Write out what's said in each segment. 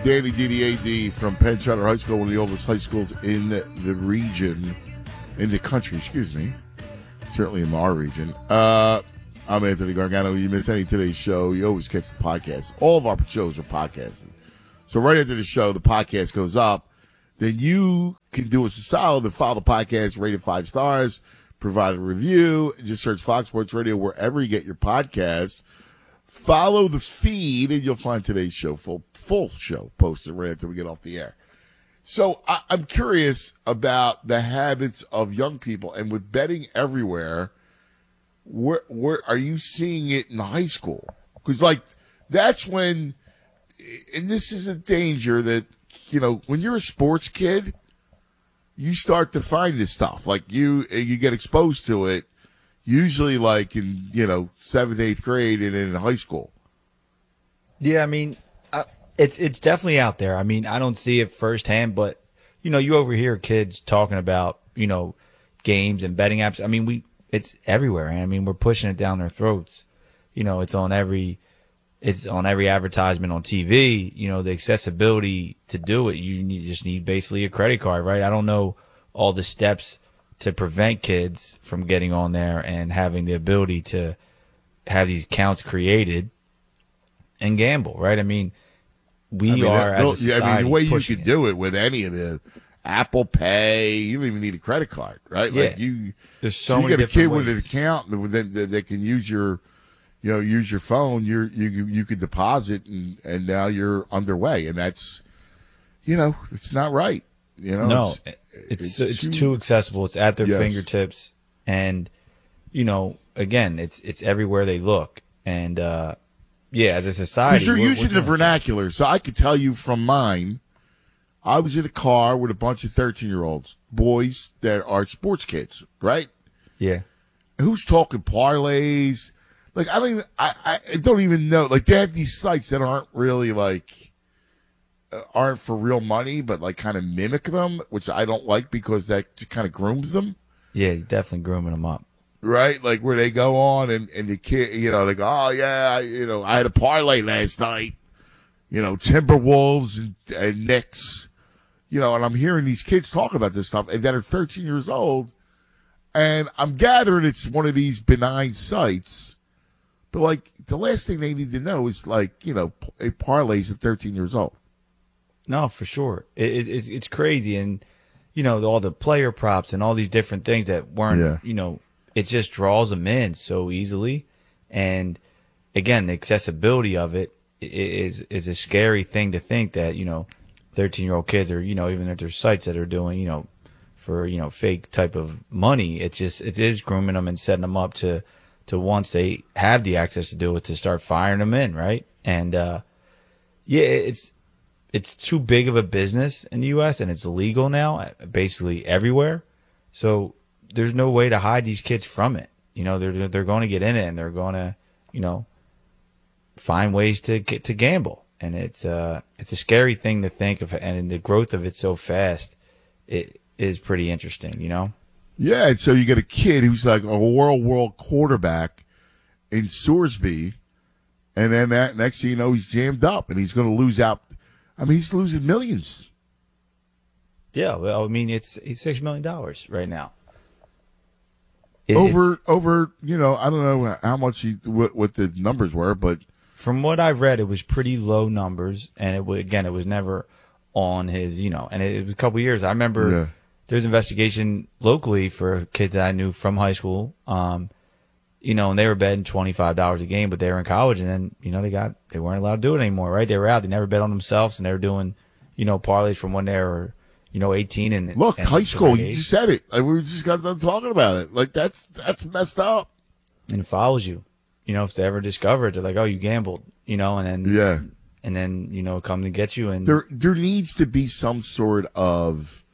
Danny DDAD from Penn Charter High School, one of the oldest high schools in the region, in the country, excuse me. Certainly in our region. I'm Anthony Gargano. You miss any of today's show, you always catch the podcast. All of our shows are podcasted. So right after the show, the podcast goes up. Then you can do us a solid and follow the podcast, rate it 5 stars, provide a review. Just search Fox Sports Radio wherever you get your podcasts. Follow the feed, and you'll find today's show, full show, posted right after we get off the air. So I'm curious about the habits of young people, and with betting everywhere, where are you seeing it in high school? Because, like, that's when, and this is a danger that, you know, when you're a sports kid, you start to find this stuff. Like, you get exposed to it, usually like in, 7th, 8th grade and in high school. Yeah, I mean, it's definitely out there. I mean, I don't see it firsthand, but, you overhear kids talking about, games and betting apps. I mean, it's everywhere. I mean, we're pushing it down their throats. It's on every advertisement on TV. The accessibility to do it, you just need basically a credit card, right? I don't know all the steps to prevent kids from getting on there and having the ability to have these accounts created and gamble, right? I mean, as a society, the way you could do it with any of the Apple Pay, you don't even need a credit card, right? Yeah. Like there's so many get a kid with ways. an account that can use your phone. You could deposit and now you're underway, and that's, it's not right. No, it's too accessible. It's at their fingertips, and again, it's everywhere they look, and as a society, because you're using the vernacular. So I could tell you from mine. I was in a car with a bunch of 13-year-olds, boys that are sports kids, right? Yeah. Who's talking parlays? Like, I don't even know. Like, they have these sites that aren't really aren't for real money, but like kind of mimic them, which I don't like because that just kind of grooms them. Yeah, definitely grooming them up. Right? Like where they go on and the kid, they go, oh yeah, I had a parlay last night, Timberwolves and Knicks. And I'm hearing these kids talk about this stuff and that are 13 years old. And I'm gathering it's one of these benign sites. But, like, the last thing they need to know is, like, parlays at 13 years old. No, for sure. It's crazy. And, all the player props and all these different things that weren't, it just draws them in so easily. And, again, the accessibility of it is a scary thing to think that, 13-year-old kids or, even if there's sites that are doing, for, fake type of money, it is grooming them and setting them up to once they have the access to do it, to start firing them in, right? And, it's too big of a business in the U.S. and it's illegal now, basically everywhere. So there's no way to hide these kids from it. They're going to get in it and they're going to, find ways to gamble. And it's a scary thing to think of, and the growth of it so fast, it is pretty interesting, Yeah, and so you get a kid who's like a world quarterback in Sorsby, and then that next thing you know, he's jammed up and he's going to lose out. I mean, he's losing millions. Yeah, well, I mean, it's $6 million right now. Over, I don't know how much what the numbers were, but from what I've read, it was pretty low numbers, and it was never on his, and it was a couple years. I remember there's an investigation locally for kids that I knew from high school, and they were betting $25 a game, but they were in college, and then, they weren't allowed to do it anymore, right? They were out. They never bet on themselves, and they were doing, parlays from when they were, 18 and look, and high school, you age. just said it. Like, we just got done talking about it. Like, that's messed up. And it follows you. If they ever discover it, they're like, oh, you gambled, and then, and then, come to get you. And there needs to be some sort of,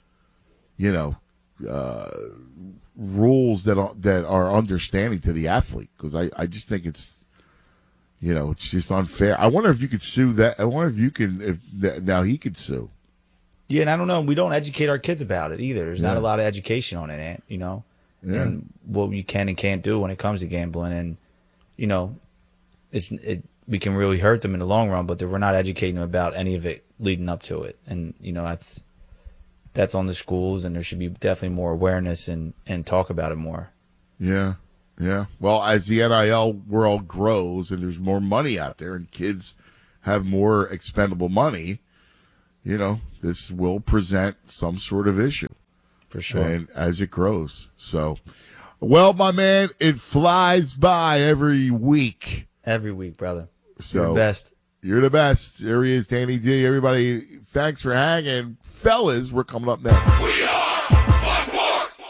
rules that are understanding to the athlete. Cause I just think it's, it's just unfair. I wonder if you could sue that. I wonder if now he could sue. Yeah. And I don't know. We don't educate our kids about it either. There's not a lot of education on it, and what you can and can't do when it comes to gambling. And, we can really hurt them in the long run, but we're not educating them about any of it, leading up to it. And, that's on the schools, and there should be definitely more awareness and talk about it more. Yeah. Yeah. Well, as the NIL world grows and there's more money out there and kids have more expendable money, this will present some sort of issue. For sure. And as it grows. So, well, my man, it flies by every week. Every week, brother. So, you're the best. You're the best. There he is, Danny D. Everybody, thanks for hanging. Fellas, we're coming up next. We are Fox Sports.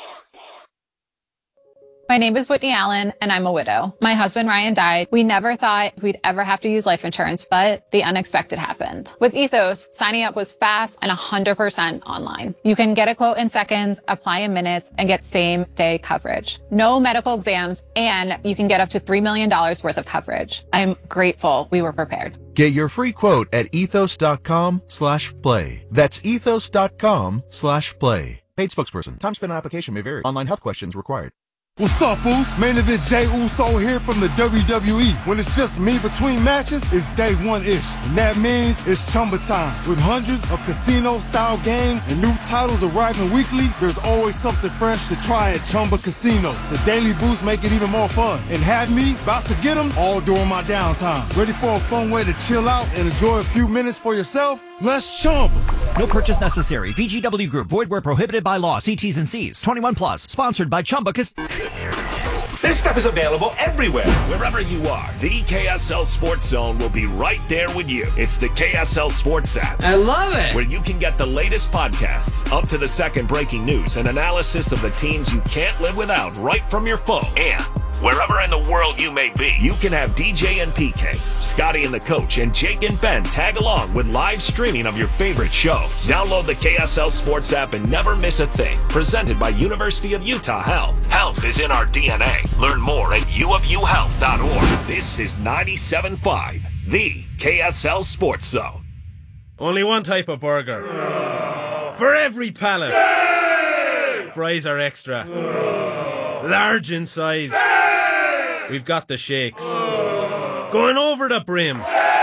My name is Whitney Allen, and I'm a widow. My husband, Ryan, died. We never thought we'd ever have to use life insurance, but the unexpected happened. With Ethos, signing up was fast and 100% online. You can get a quote in seconds, apply in minutes, and get same-day coverage. No medical exams, and you can get up to $3 million worth of coverage. I'm grateful we were prepared. Get your free quote at ethos.com/play. That's ethos.com/play. Paid spokesperson. Time spent on application may vary. Online health questions required. What's up, Boost? Main event Jey Uso here from the WWE. When it's just me between matches, it's day one-ish. And that means it's Chumba time. With hundreds of casino-style games and new titles arriving weekly, there's always something fresh to try at Chumba Casino. The Daily Boost make it even more fun. And have me about to get them all during my downtime. Ready for a fun way to chill out and enjoy a few minutes for yourself? Let's Chumba. No purchase necessary. VGW Group. Void where prohibited by law. See T's and C's. 21 plus. Sponsored by Chumba Casino. This stuff is available everywhere. Wherever you are, the KSL Sports Zone will be right there with you. It's the KSL Sports app. I love it. Where you can get the latest podcasts, up to the second breaking news, and analysis of the teams you can't live without right from your phone. And wherever in the world you may be, you can have DJ and PK, Scotty and the Coach, and Jake and Ben tag along with live streaming of your favorite shows. Download the KSL Sports app and never miss a thing. Presented by University of Utah Health. Health is in our DNA. Learn more at uofuhealth.org. This is 97.5, the KSL Sports Zone. Only one type of burger. For every palate. Fries are extra. Large in size. We've got the shakes. Going over the brim.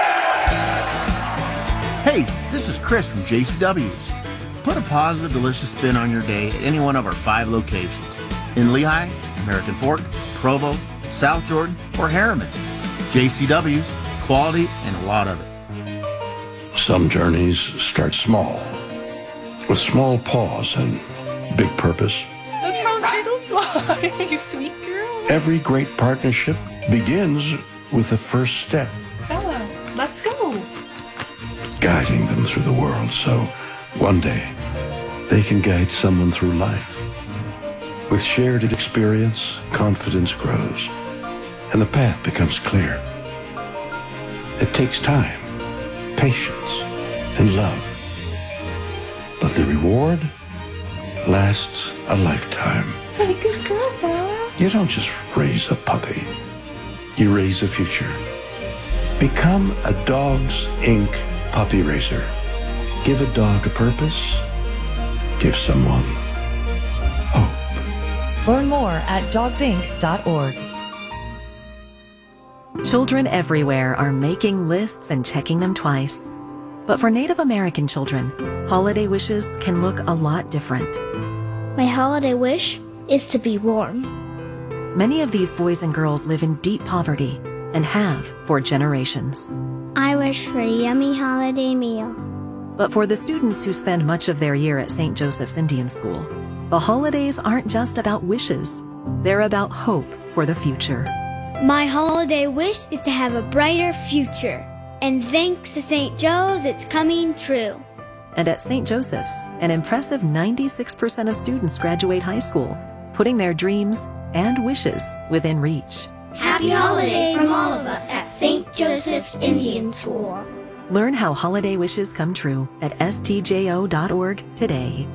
Hey, this is Chris from JCW's. Put a positive, delicious spin on your day at any one of our 5 locations. In Lehigh, American Fork, Provo, South Jordan, or Harriman. JCW's, quality and a lot of it. Some journeys start small, with small pause and big purpose. You sweet girl. Every great partnership begins with the first step. Bella, let's go. Guiding them through the world so one day they can guide someone through life. With shared experience, confidence grows, and the path becomes clear. It takes time, patience, and love. But the reward lasts a lifetime. Good girl, Bella. You don't just raise a puppy. You raise a future. Become a Dogs Inc. puppy raiser. Give a dog a purpose. Give someone hope. Learn more at dogsinc.org. Children everywhere are making lists and checking them twice. But for Native American children, holiday wishes can look a lot different. My holiday wish is to be warm. Many of these boys and girls live in deep poverty and have for generations. I wish for a yummy holiday meal. But for the students who spend much of their year at St. Joseph's Indian School, the holidays aren't just about wishes. They're about hope for the future. My holiday wish is to have a brighter future. And thanks to St. Joe's, it's coming true. And at St. Joseph's, an impressive 96% of students graduate high school, putting their dreams and wishes within reach. Happy holidays from all of us at St. Joseph's Indian School. Learn how holiday wishes come true at stjo.org today.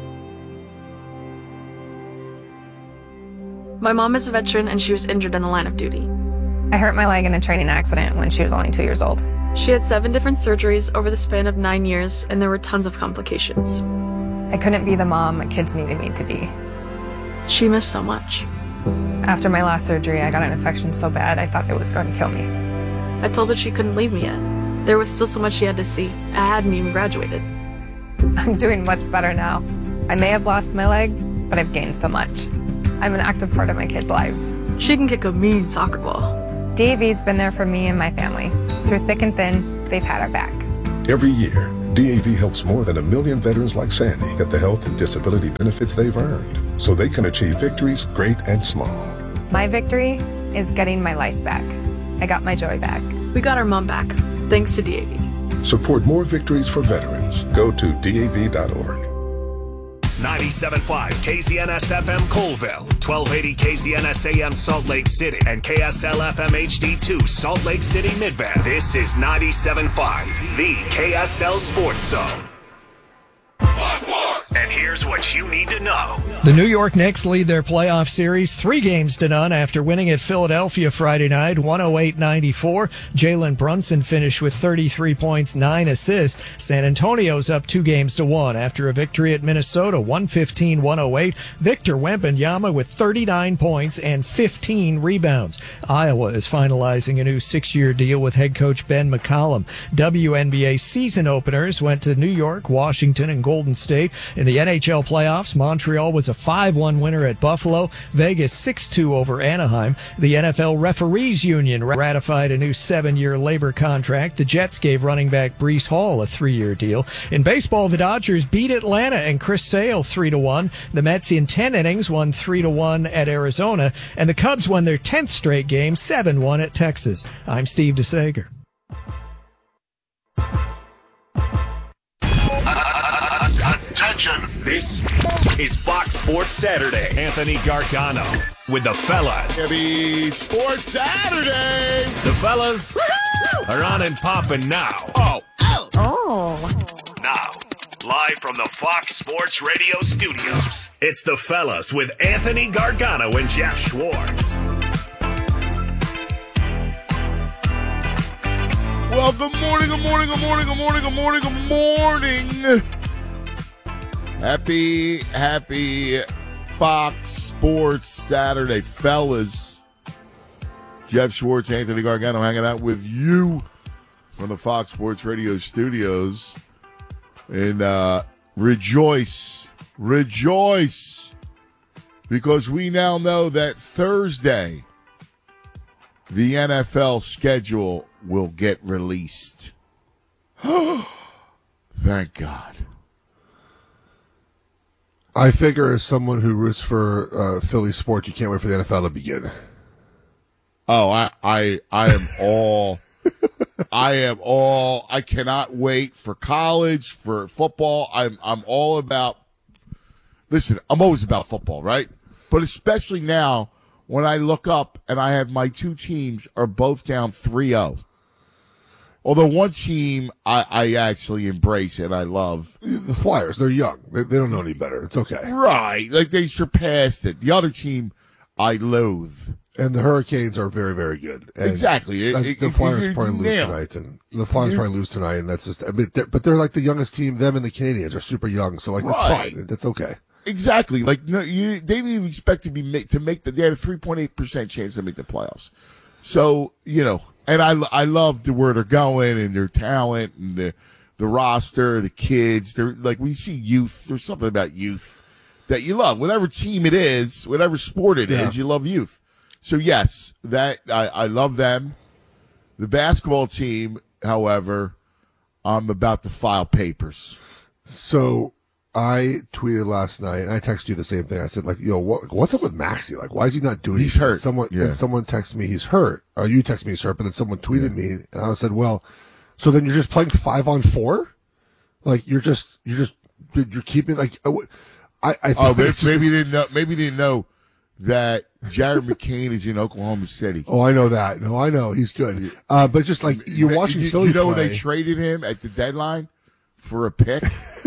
My mom is a veteran and she was injured in the line of duty. I hurt my leg in a training accident when she was only 2 years old. She had 7 different surgeries over the span of 9 years, and there were tons of complications. I couldn't be the mom my kids needed me to be. She missed so much. After my last surgery, I got an infection so bad I thought it was going to kill me. I told her she couldn't leave me yet. there was still so much she had to see. I hadn't even graduated. I'm doing much better now. I may have lost my leg, but I've gained so much. I'm an active part of my kids' lives. She can kick a mean soccer ball. DAV's been there for me and my family. Through thick and thin, they've had our back. Every year, DAV helps more than 1 million veterans like Sandy get the health and disability benefits they've earned, so they can achieve victories great and small. My victory is getting my life back. I got my joy back. We got our mom back, thanks to DAV. Support more victories for veterans. Go to DAV.org. 97.5 KZNS FM Colville, 1280 KZNS AM Salt Lake City, and KSL FM HD2 Salt Lake City Midvale. This is 97.5, the KSL Sports Zone. And here's what you need to know. The New York Knicks lead their playoff series 3-0 after winning at Philadelphia Friday night, 108-94. Jalen Brunson finished with 33 points, 9 assists. San Antonio's up 2-1 after a victory at Minnesota, 115-108. Victor Wembanyama with 39 points and 15 rebounds. Iowa is finalizing a new 6-year deal with head coach Ben McCollum. WNBA season openers went to New York, Washington, and Golden State. In the NHL playoffs, Montreal was a 5-1 winner at Buffalo. Vegas 6-2 over Anaheim. The NFL Referees Union ratified a new 7-year labor contract. The Jets gave running back Breece Hall a 3-year deal. In baseball, the Dodgers beat Atlanta and Chris Sale 3-1. The Mets in 10 innings won 3-1 at Arizona. And the Cubs won their 10th straight game, 7-1 at Texas. I'm Steve DeSager. Attention! This is Fox Sports Saturday. Anthony Gargano with the fellas. Happy Sports Saturday! The fellas are on and popping now. Now, live from the Fox Sports Radio studios, it's the fellas with Anthony Gargano and Jeff Schwartz. Well, good morning. Happy Fox Sports Saturday, fellas. Jeff Schwartz, Anthony Gargano hanging out with you from the Fox Sports Radio studios. And rejoice, because we now know that Thursday, the NFL schedule will get released. Thank God. I figure as someone who roots for Philly sports, you can't wait for the NFL to begin. Oh, I am all, I cannot wait for college, for football. I'm all about, listen, I'm always about football, right? But especially now when I look up and I have my two teams are both down 3-0. Although one team I actually embrace and I love. The Flyers, they're young. They don't know any better. It's okay. Right. Like they surpassed it. The other team I loathe. And the Hurricanes are very, very good. And exactly. The Flyers probably lose tonight. And the Flyers probably lose tonight. And that's just, I mean, but they're like the youngest team. Them and the Canadians are super young. So like, that's fine. That's okay. Exactly. Like, no, they didn't even expect to they had a 3.8% chance to make the playoffs. So, and I love where they're going and their talent and the roster, the kids. They're like, when you see youth, there's something about youth that you love. Whatever team it is, whatever sport it is, you love youth. So yes, that I love them. The basketball team, however, I'm about to file papers. So I tweeted last night, and I texted you the same thing. I said, what's up with Maxey? Like, why is he not doing? He's hurt. And someone texted me he's hurt, or you texted me he's hurt. But then someone tweeted me, and I said, well, so then you're just playing 5-on-4? Like you're keeping like maybe you didn't know. Maybe you didn't know that Jared McCain is in Oklahoma City. Oh, I know that. No, I know he's good. But just like you're watching Philly, you know when they traded him at the deadline for a pick.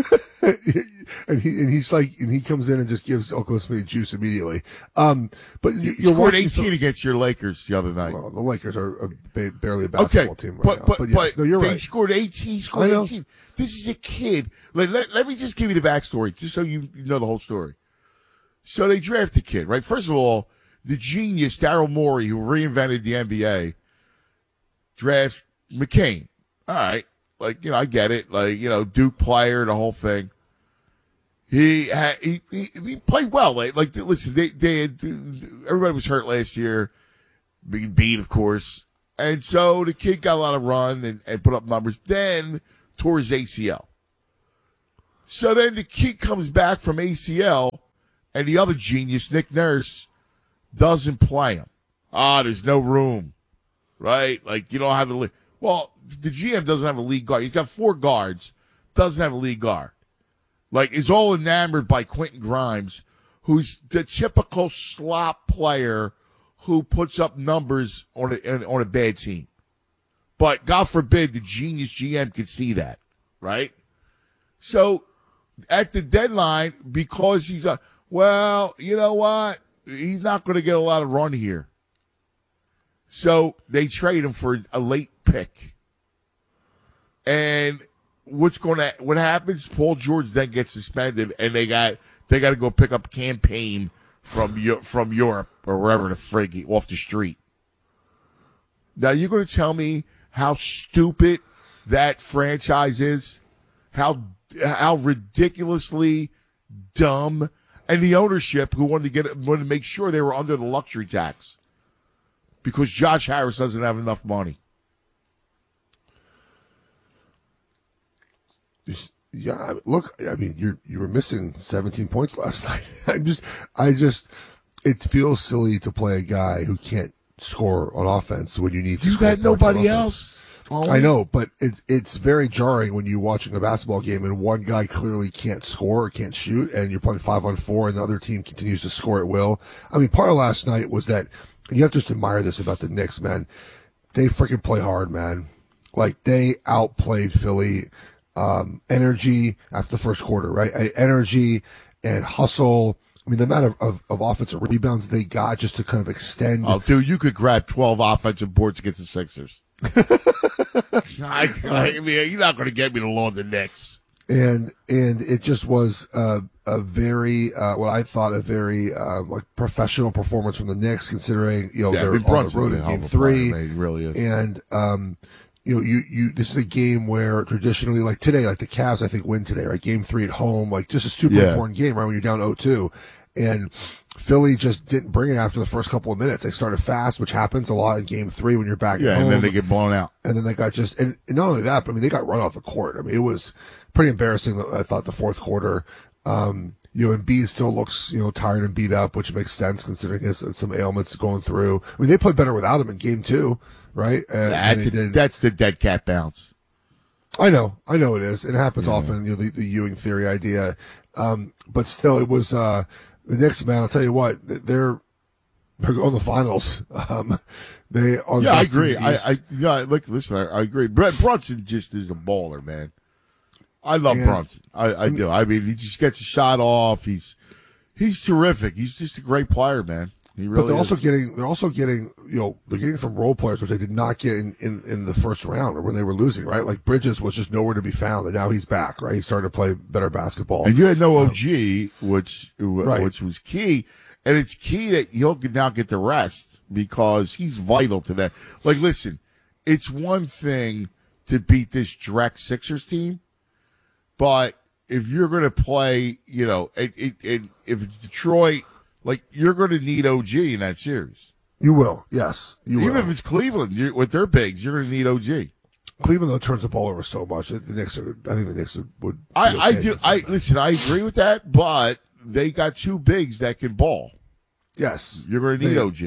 and he comes in and just gives Oklahoma City juice immediately. But you're scored 18 against your Lakers the other night. Well, the Lakers are barely a basketball team right now. But yes, no, you're right. They scored 18. He scored 18. This is a kid. Let me just give you the backstory, just so you know the whole story. So they draft a kid, right? First of all, the genius Daryl Morey, who reinvented the NBA, drafts McCain. all right. Like, I get it. Like, Duke player, the whole thing. He played well. Like listen, they had, everybody was hurt last year, being beat, of course. And so the kid got a lot of run and put up numbers, then tore his ACL. So then the kid comes back from ACL, and the other genius, Nick Nurse, doesn't play him. There's no room, right? Like, you don't have the lead. Well, the GM doesn't have a lead guard. He's got 4 guards, doesn't have a lead guard. Like, is all enamored by Quentin Grimes, who's the typical slop player who puts up numbers on a bad team. But God forbid the genius GM could see that, right? So at the deadline, because he's well, you know what? He's not going to get a lot of run here. So they trade him for a late pick. And what happens? Paul George then gets suspended, and they got to go pick up Campaign from Europe or wherever the frig off the street. Now you're going to tell me how stupid that franchise is, how ridiculously dumb, and the ownership who wanted to make sure they were under the luxury tax because Josh Harris doesn't have enough money. Yeah, look, I mean, you were missing 17 points last night. It feels silly to play a guy who can't score on offense when you need to. You score got nobody else. I know, but it's very jarring when you're watching a basketball game and one guy clearly can't score or can't shoot, and you're playing 5-on-4, and the other team continues to score at will. I mean, part of last night was that, and you have to just admire this about the Knicks, man. They freaking play hard, man. Like, they outplayed Philly. Energy after the first quarter, right? Energy and hustle. I mean, the amount of offensive rebounds they got just to kind of extend. Oh, dude, you could grab 12 offensive boards against the Sixers. I mean, you're not going to get me to lawn the Knicks. And it just was a very, what I thought a very, like professional performance from the Knicks, considering, they're on the road in game 3. Player, man. He really is. And, this is a game where traditionally, like today, like the Cavs, I think, win today, right? Game 3 at home, like just a super important game, right? When you're down 0-2. And Philly just didn't bring it after the first couple of minutes. They started fast, which happens a lot in game 3 when you're back at home. And then they get blown out. And then they got and not only that, but I mean, they got run off the court. I mean, it was pretty embarrassing, I thought, the fourth quarter. Embiid still looks, tired and beat up, which makes sense considering some ailments going through. I mean, they played better without him in game 2. Right? That's the dead cat bounce. I know it is. It happens often, the Ewing theory idea. But still, it was, the Knicks, man, I'll tell you what, they're going to the finals. They are the best I agree. team I agree. Brett Brunson just is a baller, man. I love Brunson. I do. I mean, he just gets a shot off. He's terrific. He's just a great player, man. But they're also getting, they're getting from role players, which they did not get in the first round or when they were losing, right? Like Bridges was just nowhere to be found, and now he's back, right? He's starting to play better basketball. And you had no OG, which was key. And it's key that he'll now get the rest because he's vital to that. Like, listen, it's one thing to beat this Drex Sixers team, but if you're going to play, if it's Detroit, like, you're going to need OG in that series. You will, yes. Even if it's Cleveland, with their bigs, you're going to need OG. Cleveland, though, turns the ball over so much. I think the Knicks would. I do. Listen, I agree with that, but they got 2 bigs that can ball. Yes. You're going to need OG.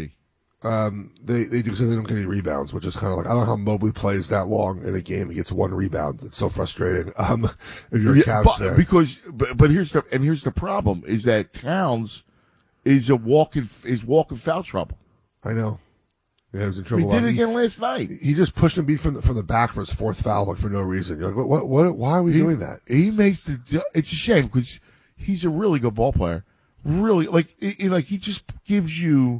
They do, because they don't get any rebounds, which is kind of like, I don't know how Mobley plays that long in a game. He gets 1 rebound. It's so frustrating. If you're a Cavs fan. But here's the problem is that Towns is walking foul trouble. I know. Yeah, he was in trouble. He did it again last night. He just pushed Embiid from the back for his 4th foul, like for no reason. You're like, what? Why are we doing that? He makes it's a shame because he's a really good ball player. Really, he just gives you,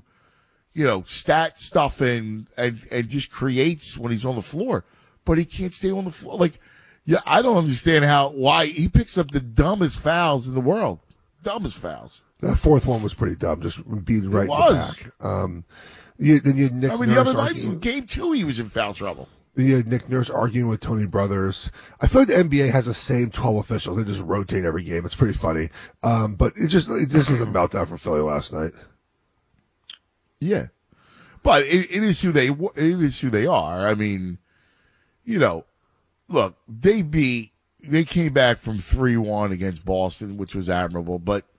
stat stuff and just creates when he's on the floor. But he can't stay on the floor. Like, I don't understand why he picks up the dumbest fouls in the world. Dumbest fouls. That 4th one was pretty dumb, just being right in the back. Then you had Nick Nurse the other night in game 2, he was in foul trouble. You had Nick Nurse arguing with Tony Brothers. I feel like the NBA has the same 12 officials. They just rotate every game. It's pretty funny. But it just was a meltdown for Philly last night. Yeah. But it is who they are. I mean, look, they came back from 3-1 against Boston, which was admirable, but